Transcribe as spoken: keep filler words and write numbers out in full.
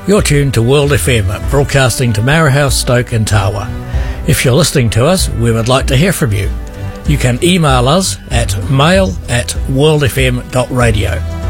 You're tuned to World F M, broadcasting to Marahau, Stoke and Tawa. If you're listening to us, we would like to hear from you. You can email us at mail at worldfm dot radio.